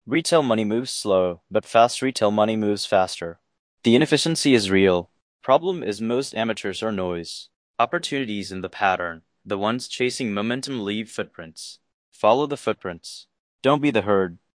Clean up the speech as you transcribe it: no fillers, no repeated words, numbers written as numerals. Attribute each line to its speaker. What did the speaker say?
Speaker 1: Retail money moves slow, but fast retail money moves faster. The inefficiency is real. Problem is most amateurs are noise. Opportunities in the pattern. The ones chasing momentum leave footprints. Follow the footprints. Don't be the herd.